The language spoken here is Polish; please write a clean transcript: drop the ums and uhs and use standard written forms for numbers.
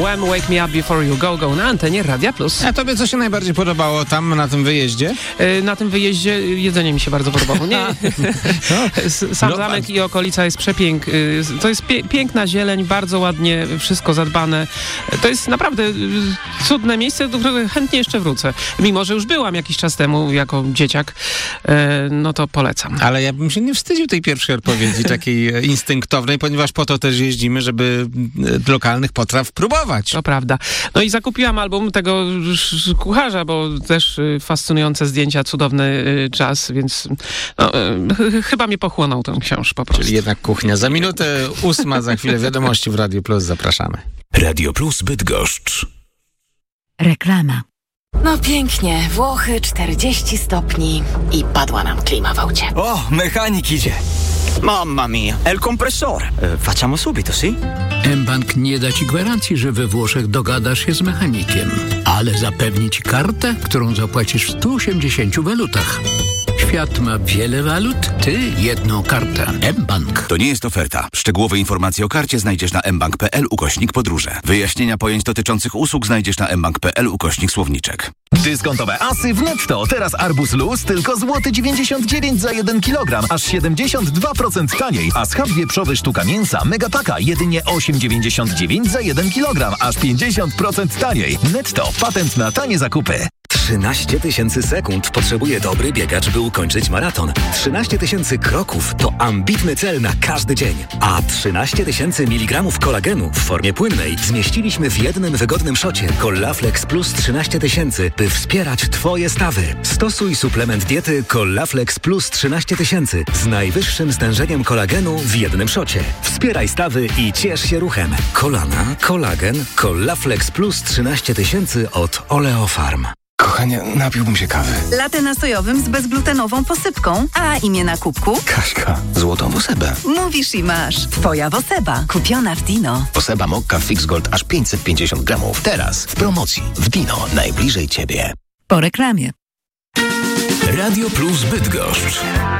Wham! Wake Me Up Before You Go na antenie Radia Plus. A tobie co się najbardziej podobało tam na tym wyjeździe? Na tym wyjeździe jedzenie mi się bardzo podobało. Nie, sam zamek i okolica jest przepiękny. To jest piękna zieleń, bardzo ładnie wszystko zadbane. To jest naprawdę cudne miejsce, do którego chętnie jeszcze wrócę. Mimo że już byłam jakiś czas temu jako dzieciak, no to polecam. Ale ja bym się nie wstydził tej pierwszej odpowiedzi, takiej instynktownej, ponieważ po to też jeździmy, żeby lokalnych potraw próbować. To prawda. No i zakupiłam album tego kucharza, bo też fascynujące zdjęcia, cudowny czas, więc no, chyba mnie pochłonął tę książkę po prostu. Czyli jednak kuchnia. Za minutę 8, za chwilę wiadomości w Radio Plus. Zapraszamy. Radio Plus Bydgoszcz. Reklama. No pięknie, Włochy 40 stopni i padła nam klima w aucie. Oh, mechanik idzie. Mamma mia, è il compressore. Facciamo subito, sì? mBank nie da ci gwarancji, że we Włoszech dogadasz się z mechanikiem, ale zapewni ci kartę, którą zapłacisz w 180 walutach. Świat ma wiele walut, ty jedną kartę. mBank. To nie jest oferta. Szczegółowe informacje o karcie znajdziesz na mbank.pl/podróże. Wyjaśnienia pojęć dotyczących usług znajdziesz na mbank.pl/słowniczek. Dyskontowe asy w Netto. Teraz arbuz luz tylko złoty 99 za 1 kg, aż 72% taniej. A schab wieprzowy sztuka mięsa Megapaka jedynie 8,99 za 1 kg, aż 50% taniej. Netto. Patent na tanie zakupy. 13 000 sekund potrzebuje dobry biegacz, by ukończyć maraton. 13 000 kroków to ambitny cel na każdy dzień. A 13 000 mg kolagenu w formie płynnej zmieściliśmy w jednym wygodnym szocie. Collaflex Plus 13 000, by wspierać Twoje stawy. Stosuj suplement diety Collaflex Plus 13 000 z najwyższym stężeniem kolagenu w jednym szocie. Wspieraj stawy i ciesz się ruchem. Kolana, kolagen, Collaflex Plus 13 000 od Oleofarm. Kochanie, napiłbym się kawy. Latte na sojowym z bezglutenową posypką. A imię na kubku? Kaśka, złotą Wosebę. Mówisz i masz. Twoja Woseba, kupiona w Dino. Woseba Mokka Fix Gold aż 550 gramów. Teraz w promocji w Dino, najbliżej Ciebie. Po reklamie. Radio Plus Bydgoszcz.